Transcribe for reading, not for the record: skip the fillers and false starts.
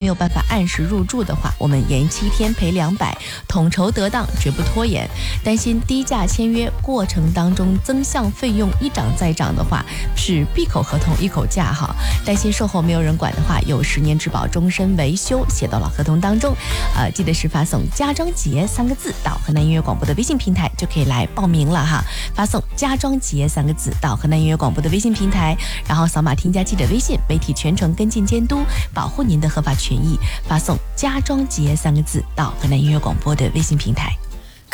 有办法按时入住的话，我们延期1天赔200，统筹得当，绝不拖延。担心低价签约过程当中增项费用一涨再涨的话，是闭口合同一口价哈。担心售后没有人管的话，有10年质保、终身维修写到了合同当中。记得是发送家装节3个字到河南音乐广播的微信平台就可以来报名了哈。发送家装节3个字到河南音乐广播的微信平台，然后扫码添加记者微信，媒体全程跟进监督，保护您的合法权益。发送家装节3个字到河南音乐广播的微信平台。